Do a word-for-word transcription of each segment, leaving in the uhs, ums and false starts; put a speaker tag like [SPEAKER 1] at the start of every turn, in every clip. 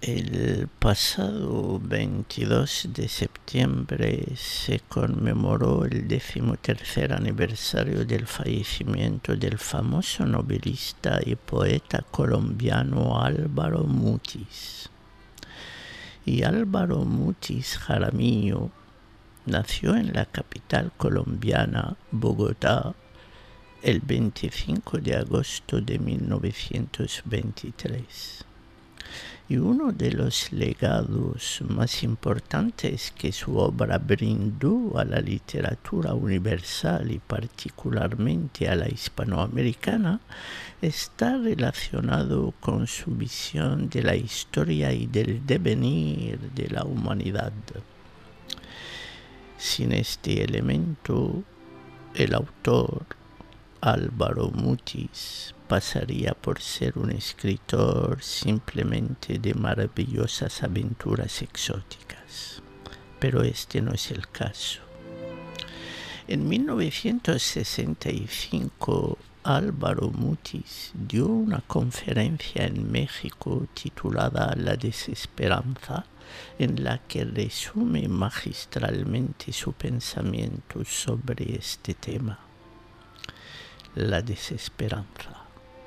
[SPEAKER 1] El pasado veintidós de septiembre se conmemoró el decimotercer aniversario del fallecimiento del famoso novelista y poeta colombiano Álvaro Mutis. Y Álvaro Mutis Jaramillo nació en la capital colombiana, Bogotá, el veinticinco de agosto de mil novecientos veintitrés. Y uno de los legados más importantes que su obra brindó a la literatura universal y particularmente a la hispanoamericana está relacionado con su visión de la historia y del devenir de la humanidad. Sin este elemento, el autor Álvaro Mutis pasaría por ser un escritor simplemente de maravillosas aventuras exóticas. Pero este no es el caso. En mil novecientos sesenta y cinco, Álvaro Mutis dio una conferencia en México titulada La Desesperanza, en la que resume magistralmente su pensamiento sobre este tema. La desesperanza.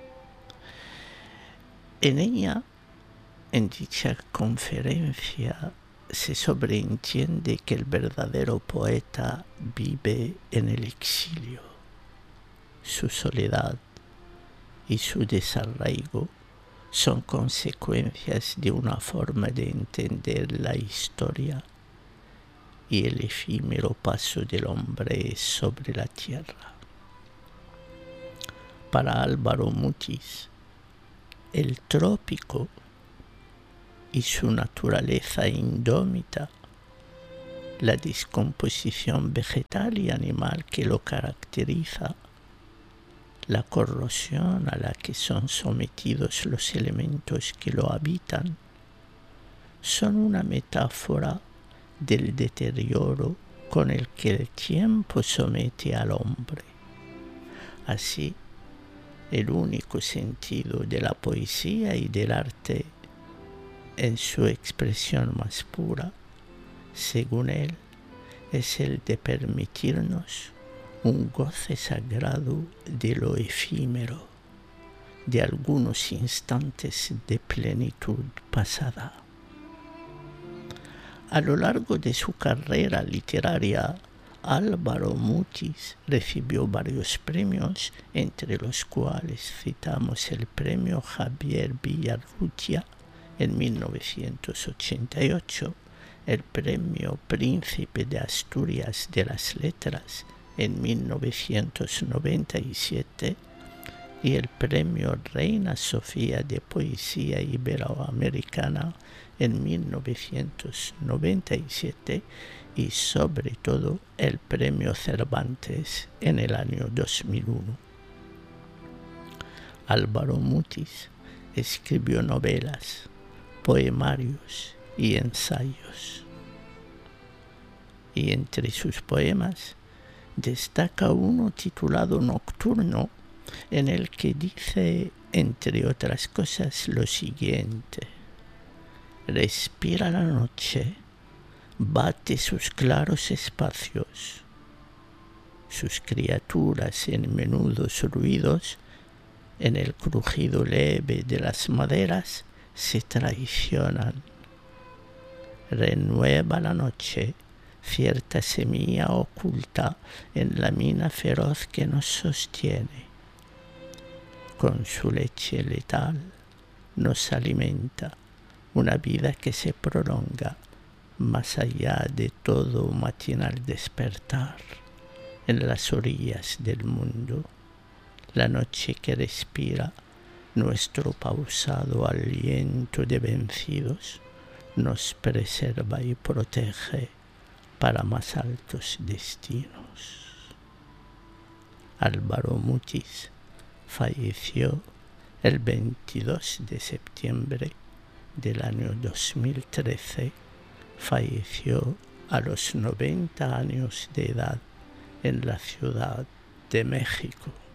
[SPEAKER 1] En ella, en dicha conferencia, se sobreentiende que el verdadero poeta vive en el exilio. Su soledad y su desarraigo son consecuencias de una forma de entender la historia y el efímero paso del hombre sobre la tierra. Para Álvaro Mutis, el trópico y su naturaleza indómita, la descomposición vegetal y animal que lo caracteriza, la corrosión a la que son sometidos los elementos que lo habitan, son una metáfora del deterioro con el que el tiempo somete al hombre. Así, el único sentido de la poesía y del arte en su expresión más pura, según él, es el de permitirnos un goce sagrado de lo efímero, de algunos instantes de plenitud pasada. A lo largo de su carrera literaria, Álvaro Mutis recibió varios premios, entre los cuales citamos el premio Javier Villarrutia en mil novecientos ochenta y ocho, el premio Príncipe de Asturias de las Letras en mil novecientos noventa y siete y el premio Reina Sofía de Poesía Iberoamericana en mil novecientos noventa y siete y sobre todo el premio Cervantes en el año dos mil uno. Álvaro Mutis escribió novelas, poemarios y ensayos. Y entre sus poemas destaca uno titulado Nocturno, en el que dice, entre otras cosas, lo siguiente: respira la noche, bate sus claros espacios, sus criaturas en menudos ruidos, en el crujido leve de las maderas se traicionan. Renueva la noche cierta semilla oculta en la mina feroz que nos sostiene. Con su leche letal nos alimenta una vida que se prolonga más allá de todo matinal despertar en las orillas del mundo. La noche que respira nuestro pausado aliento de vencidos nos preserva y protege para más altos destinos. Álvaro Mutis falleció el veintidós de septiembre del año dos mil trece. Falleció a los noventa años de edad en la Ciudad de México.